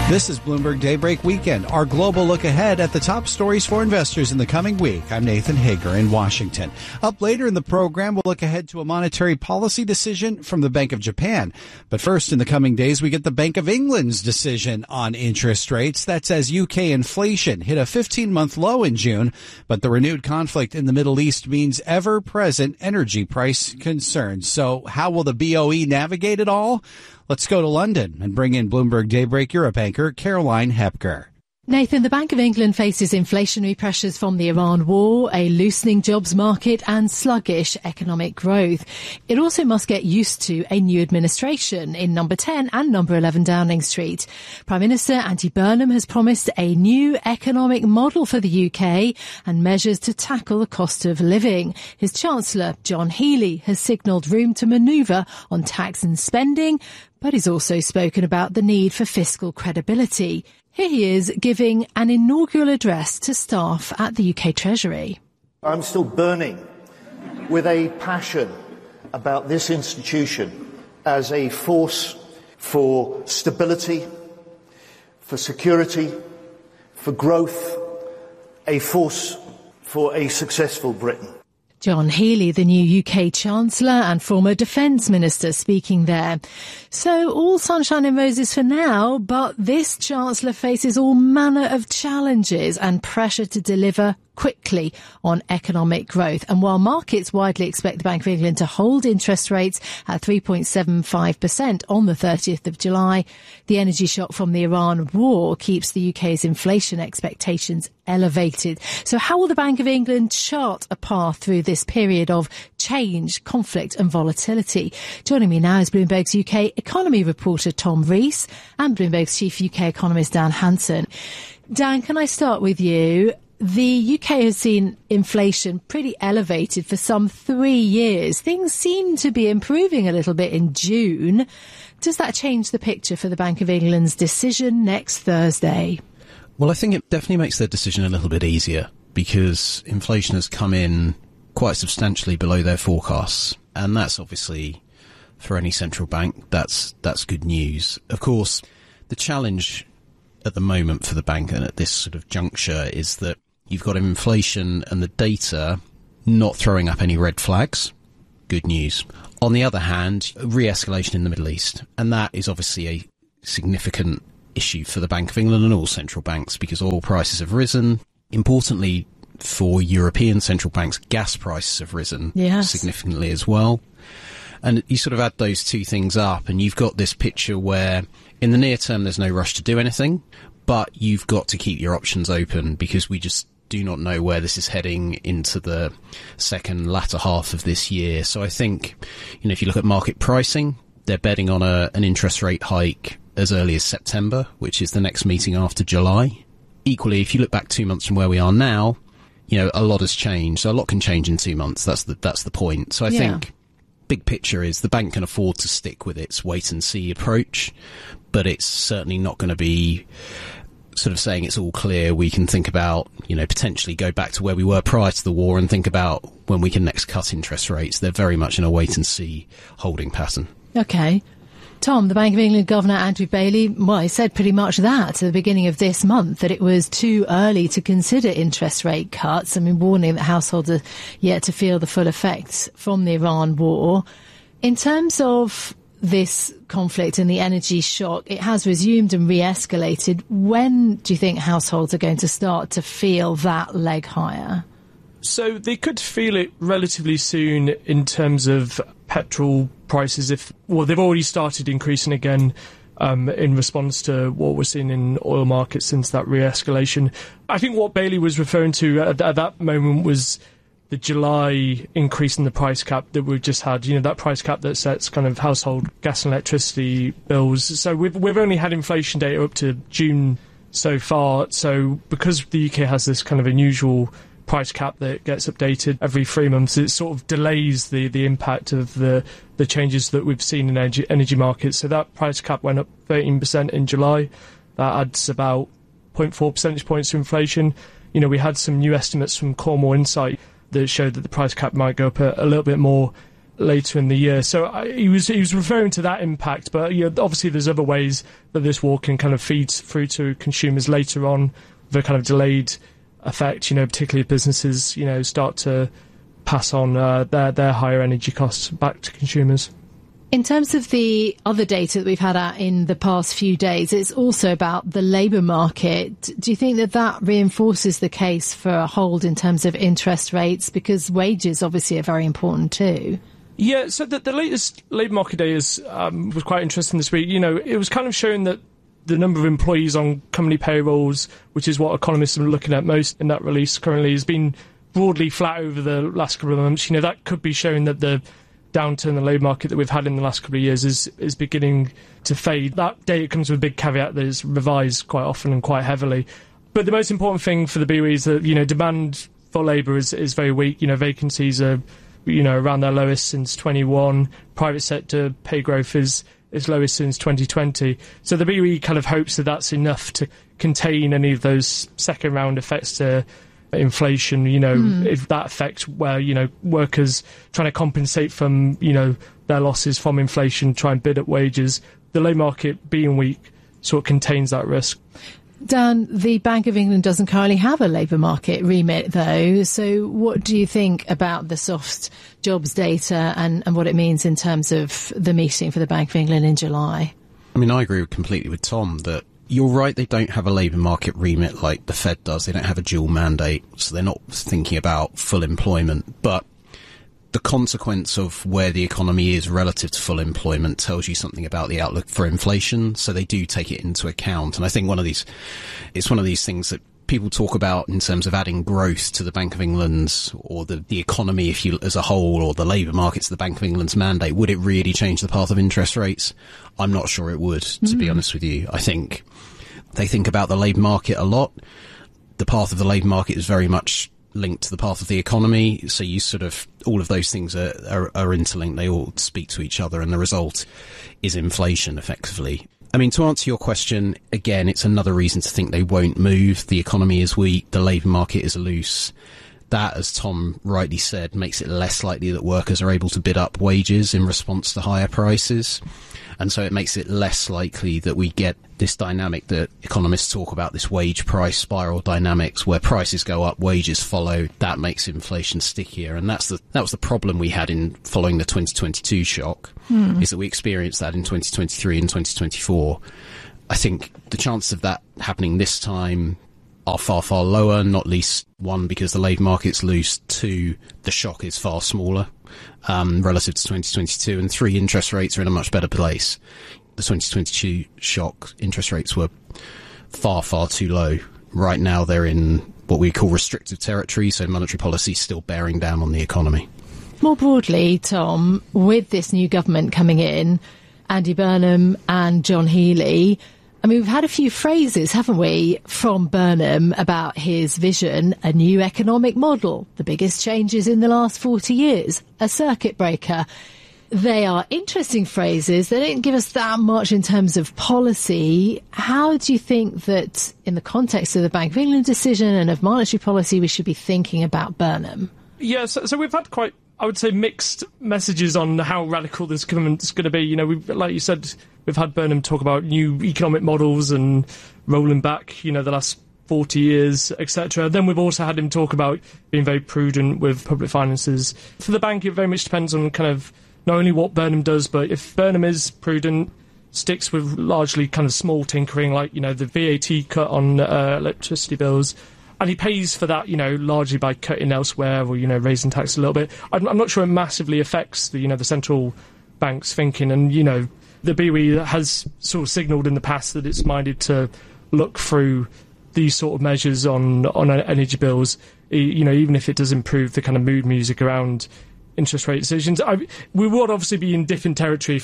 This is Bloomberg Daybreak Weekend, our global look ahead at the top stories for investors in the coming week. I'm Nathan Hager in Washington. Up later in the program, we'll look ahead to a monetary policy decision from the Bank of Japan. But first, in the coming days, we get the Bank of England's decision on interest rates. That's as UK inflation hit a 15-month low in June. But the renewed conflict in the Middle East means ever-present energy price concerns. So how will the BOE navigate it all? Let's go to London and bring in Bloomberg Daybreak Europe anchor Caroline Hepker. Nathan, the Bank of England faces inflationary pressures from the Iran war, a loosening jobs market and sluggish economic growth. It also must get used to a new administration in number 10 and number 11 Downing Street. Prime Minister Andy Burnham has promised a new economic model for the UK and measures to tackle the cost of living. His Chancellor, John Healey, has signalled room to manoeuvre on tax and spending, but he's also spoken about the need for fiscal credibility. Here he is giving an inaugural address to staff at the UK Treasury. I'm still burning with a passion about this institution as a force for stability, for security, for growth, a force for a successful Britain. John Healey, the new UK Chancellor and former Defence Minister, speaking there. So all sunshine and roses for now, but this Chancellor faces all manner of challenges and pressure to deliver quickly on economic growth. And while markets widely expect the Bank of England to hold interest rates at 3.75% on the 30th of July, the energy shock from the Iran war keeps the UK's inflation expectations elevated. So how will the Bank of England chart a path through this period of change, conflict and volatility? Joining me now is Bloomberg's UK economy reporter Tom Rees and Bloomberg's chief UK economist Dan Hanson. Dan, can I start with you? The UK has seen inflation pretty elevated for some 3 years. Things seem to be improving a little bit in June. Does that change the picture for the Bank of England's decision next Thursday? Well, I think it definitely makes their decision a little bit easier because inflation has come in quite substantially below their forecasts. And that's obviously, for any central bank, that's good news. Of course, the challenge at the moment for the bank and at this sort of juncture is that you've got inflation and the data not throwing up any red flags. Good news. On the other hand, re-escalation in the Middle East. And that is obviously a significant issue for the Bank of England and all central banks because oil prices have risen. Importantly, for European central banks, gas prices have risen significantly as well. And you sort of add those two things up and you've got this picture where in the near term there's no rush to do anything, but you've got to keep your options open because we just do not know where this is heading into the latter half of this year. So I think, if you look at market pricing, they're betting on an interest rate hike as early as September, which is the next meeting after July. Equally, if you look back 2 months from where we are now, a lot has changed. So a lot can change in 2 months. That's the point. So I think big picture is the bank can afford to stick with its wait and see approach, but it's certainly not going to be sort of saying it's all clear. We can think about, potentially go back to where we were prior to the war and think about when we can next cut interest rates. They're very much in a wait and see holding pattern. Okay. Tom, the Bank of England Governor Andrew Bailey, he said pretty much that at the beginning of this month, that it was too early to consider interest rate cuts. Warning that households are yet to feel the full effects from the Iran war. In terms of this conflict and the energy shock, it has resumed and re-escalated. When do you think households are going to start to feel that leg higher? So they could feel it relatively soon in terms of petrol prices. They've already started increasing again in response to what we're seeing in oil markets since that re-escalation. I think what Bailey was referring to at that moment was the July increase in the price cap that we've just had, that price cap that sets kind of household gas and electricity bills. So we've only had inflation data up to June so far. So because the UK has this kind of unusual price cap that gets updated every 3 months, it sort of delays the impact of the changes that we've seen in energy markets. So that price cap went up 13% in July. That adds about 0.4 percentage points to inflation. We had some new estimates from Cornwall Insight that showed that the price cap might go up a little bit more later in the year. So he was referring to that impact, but obviously there's other ways that this war can kind of feed through to consumers later on, with a kind of delayed effect, particularly if businesses, start to pass on their higher energy costs back to consumers. In terms of the other data that we've had out in the past few days, it's also about the labour market. Do you think that reinforces the case for a hold in terms of interest rates? Because wages obviously are very important too. Yeah, so the latest labour market data was quite interesting this week. It was kind of showing that the number of employees on company payrolls, which is what economists are looking at most in that release currently, has been broadly flat over the last couple of months. That could be showing that the downturn in the labour market that we've had in the last couple of years is beginning to fade. That data comes with a big caveat that is revised quite often and quite heavily. But the most important thing for the BOE is that, demand for labour is very weak. Vacancies are, around their lowest since 21. Private sector pay growth is lowest since 2020. So the BOE kind of hopes that that's enough to contain any of those second round effects to inflation, if that effect where, workers trying to compensate from, their losses from inflation, try and bid at wages, the labour market being weak sort of contains that risk. Dan, the Bank of England doesn't currently have a labour market remit, though. So what do you think about the soft jobs data and what it means in terms of the meeting for the Bank of England in July? I mean, I agree completely with Tom that you're right, they don't have a labour market remit like the Fed does. They don't have a dual mandate, so they're not thinking about full employment. But the consequence of where the economy is relative to full employment tells you something about the outlook for inflation, so they do take it into account. And I think it's one of these things that people talk about in terms of adding growth to the Bank of England's or the economy as a whole, or the labour markets, the Bank of England's mandate. Would it really change the path of interest rates? I'm not sure it would, to be honest with you. I think they think about the labour market a lot. The path of the labour market is very much linked to the path of the economy. So you all of those things are interlinked. They all speak to each other, and the result is inflation, effectively. I mean, to answer your question, again, it's another reason to think they won't move. The economy is weak. The labour market is loose. That, as Tom rightly said, makes it less likely that workers are able to bid up wages in response to higher prices. And so it makes it less likely that we get this dynamic that economists talk about, this wage price spiral dynamics, where prices go up, wages follow. That makes inflation stickier. And that was the problem we had in following the 2022 shock, is that we experienced that in 2023 and 2024. I think the chances of that happening this time are far, far lower, not least, one, because the labour market's loose, two, the shock is far smaller relative to 2022, and three, interest rates are in a much better place. The 2022 shock, interest rates were far, far too low. Right now they're in what we call restrictive territory, so monetary policy is still bearing down on the economy. More broadly, Tom, with this new government coming in, Andy Burnham and John Healey, I mean, we've had a few phrases, haven't we, from Burnham about his vision, a new economic model, the biggest changes in the last 40 years, a circuit breaker. They are interesting phrases. They don't give us that much in terms of policy. How do you think that, in the context of the Bank of England decision and of monetary policy, we should be thinking about Burnham? Yeah, so we've had quite, I would say, mixed messages on how radical this government's going to be. Like you said, we've had Burnham talk about new economic models and rolling back, the last 40 years, etc. Then we've also had him talk about being very prudent with public finances. For the bank, it very much depends on kind of not only what Burnham does, but if Burnham is prudent, sticks with largely kind of small tinkering, like, the VAT cut on electricity bills, and he pays for that, largely by cutting elsewhere or, raising tax a little bit. I'm not sure it massively affects the central bank's thinking. And, the BOE has sort of signalled in the past that it's minded to look through these sort of measures on energy bills, even if it does improve the kind of mood music around interest rate decisions. We would obviously be in different territory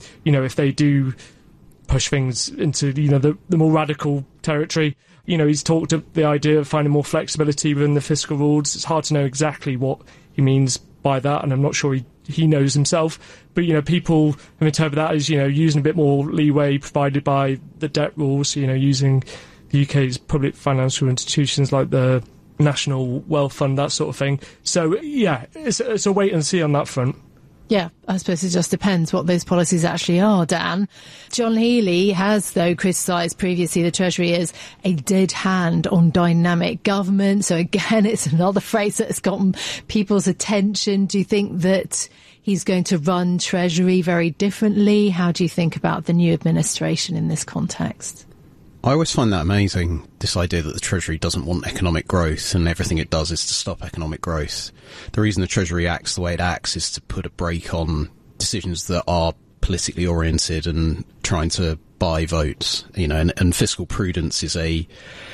if they do push things into, the more radical territory. He's talked of the idea of finding more flexibility within the fiscal rules. It's hard to know exactly what he means by that, and I'm not sure he knows himself. But, people have interpreted that as, using a bit more leeway provided by the debt rules, using the UK's public financial institutions like the National Wealth Fund, that sort of thing. So, yeah, it's a wait and see on that front. Yeah, I suppose it just depends what those policies actually are, Dan. John Healey has, though, criticised previously the Treasury as a dead hand on dynamic government. So again, it's another phrase that's gotten people's attention. Do you think that he's going to run Treasury very differently? How do you think about the new administration in this context? I always find that amazing, this idea that the Treasury doesn't want economic growth and everything it does is to stop economic growth. The reason the Treasury acts the way it acts is to put a brake on decisions that are politically oriented and trying to buy votes, and fiscal prudence is a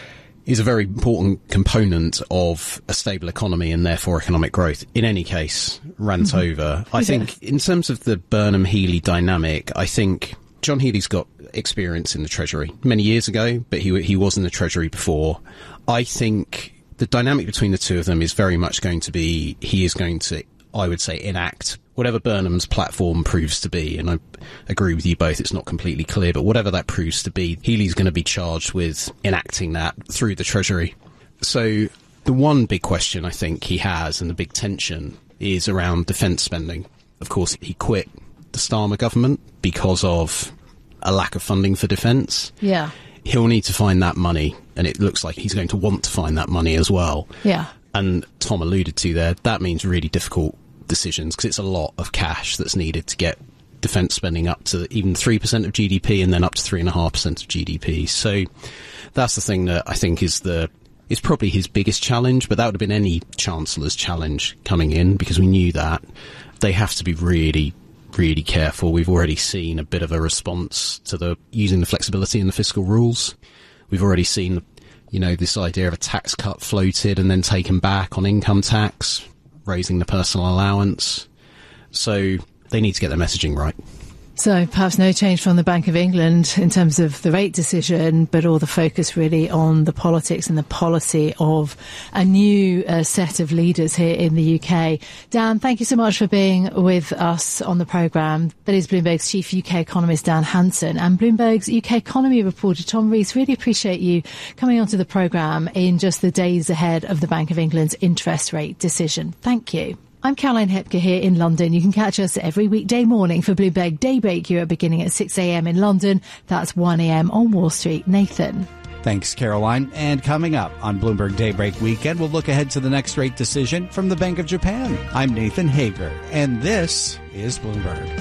very important component of a stable economy and therefore economic growth. In any case, rant over. I think in terms of the Burnham-Healey dynamic, I think John Healey's got experience in the Treasury many years ago, but he was in the Treasury before. I think the dynamic between the two of them is very much going to be, he is going to, I would say, enact whatever Burnham's platform proves to be. And I agree with you both, it's not completely clear, but whatever that proves to be, Healey's going to be charged with enacting that through the Treasury. So the one big question I think he has, and the big tension, is around defence spending. Of course, he quit the Starmer government because of a lack of funding for defence. Yeah. He'll need to find that money, and it looks like he's going to want to find that money as well. Yeah. And Tom alluded to there, that means really difficult decisions because it's a lot of cash that's needed to get defence spending up to even 3% of GDP and then up to 3.5% of GDP. So that's the thing that I think is probably his biggest challenge, but that would have been any Chancellor's challenge coming in because we knew that. They have to be really, really careful. We've already seen a bit of a response to using the flexibility in the fiscal rules. We've already seen, this idea of a tax cut floated and then taken back on income tax, raising the personal allowance. So they need to get their messaging right. So perhaps no change from the Bank of England in terms of the rate decision, but all the focus really on the politics and the policy of a new set of leaders here in the UK. Dan, thank you so much for being with us on the programme. That is Bloomberg's chief UK economist, Dan Hanson, and Bloomberg's UK economy reporter, Tom Rees. Really appreciate you coming onto the programme in just the days ahead of the Bank of England's interest rate decision. Thank you. I'm Caroline Hepker here in London. You can catch us every weekday morning for Bloomberg Daybreak Europe beginning at 6 a.m. in London. That's 1 a.m. on Wall Street. Nathan. Thanks, Caroline. And coming up on Bloomberg Daybreak Weekend, we'll look ahead to the next rate decision from the Bank of Japan. I'm Nathan Hager, and this is Bloomberg.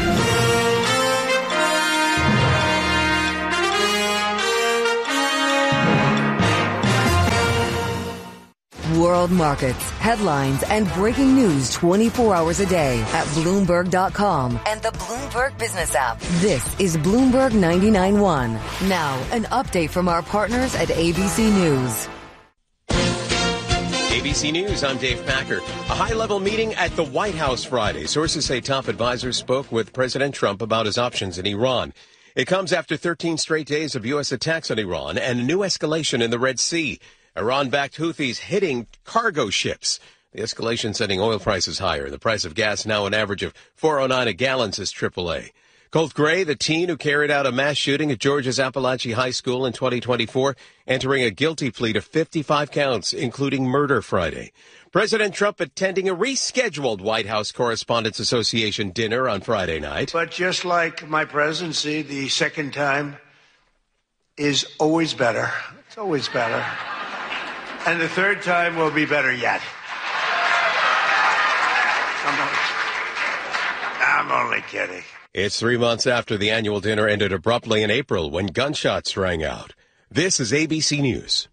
World markets, headlines, and breaking news 24 hours a day at Bloomberg.com and the Bloomberg Business app. This is Bloomberg 99.1. Now, an update from our partners at ABC News. ABC News, I'm Dave Packer. A high-level meeting at the White House Friday. Sources say top advisors spoke with President Trump about his options in Iran. It comes after 13 straight days of U.S. attacks on Iran and a new escalation in the Red Sea. Iran-backed Houthis hitting cargo ships. The escalation sending oil prices higher. The price of gas now an average of $4.09 a gallon, says AAA. Colt Gray, the teen who carried out a mass shooting at Georgia's Appalachian High School in 2024, entering a guilty plea to 55 counts, including murder Friday. President Trump attending a rescheduled White House Correspondents Association dinner on Friday night. But just like my presidency, the second time is always better. It's always better. And the third time will be better yet. I'm only kidding. It's 3 months after the annual dinner ended abruptly in April when gunshots rang out. This is ABC News.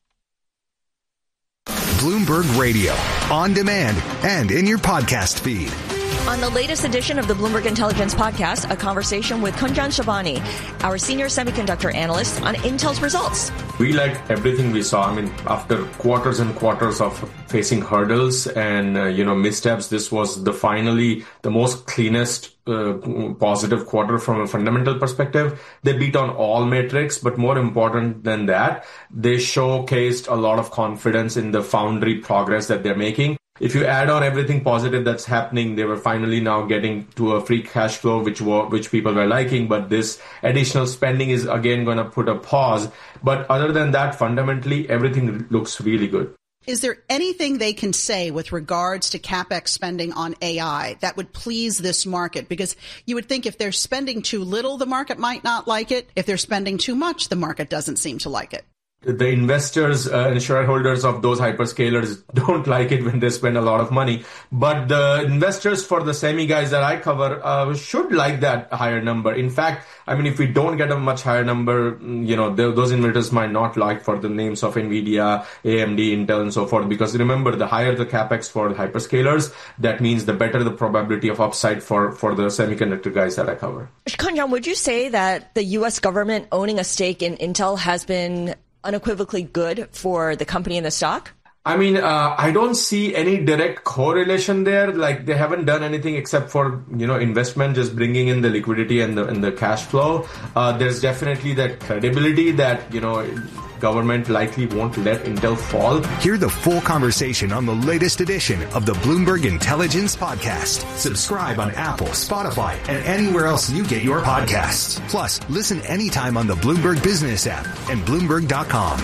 Bloomberg Radio, on demand and in your podcast feed. On the latest edition of the Bloomberg Intelligence Podcast, a conversation with Kunjan Shabani, our senior semiconductor analyst, on Intel's results. We liked everything we saw. I mean, after quarters and quarters of facing hurdles and, missteps, this was finally the most cleanest positive quarter from a fundamental perspective. They beat on all metrics, but more important than that, they showcased a lot of confidence in the foundry progress that they're making. If you add on everything positive that's happening, they were finally now getting to a free cash flow, which people were liking. But this additional spending is again going to put a pause. But other than that, fundamentally, everything looks really good. Is there anything they can say with regards to CapEx spending on AI that would please this market? Because you would think if they're spending too little, the market might not like it. If they're spending too much, the market doesn't seem to like it. The investors and shareholders of those hyperscalers don't like it when they spend a lot of money. But the investors for the semi guys that I cover should like that higher number. In fact, I mean, if we don't get a much higher number, those investors might not like for the names of NVIDIA, AMD, Intel, and so forth. Because remember, the higher the capex for the hyperscalers, that means the better the probability of upside for the semiconductor guys that I cover. Kunjan, would you say that the U.S. government owning a stake in Intel has been unequivocally good for the company and the stock? I mean, I don't see any direct correlation there. Like, they haven't done anything except for, investment, just bringing in the liquidity and the cash flow. There's definitely that credibility that, government likely won't let Intel fall. Hear the full conversation on the latest edition of the Bloomberg Intelligence Podcast. Subscribe on Apple, Spotify, and anywhere else you get your podcasts. Plus, listen anytime on the Bloomberg Business app and Bloomberg.com.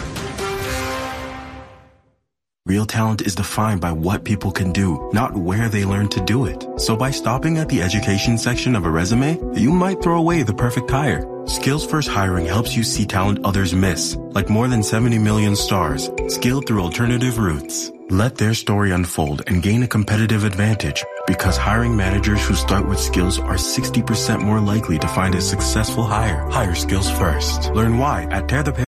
Real talent is defined by what people can do, not where they learn to do it. So by stopping at the education section of a resume, you might throw away the perfect hire. Skills First Hiring helps you see talent others miss, like more than 70 million stars, skilled through alternative routes. Let their story unfold and gain a competitive advantage, because hiring managers who start with skills are 60% more likely to find a successful hire. Hire skills first. Learn why at tearthepage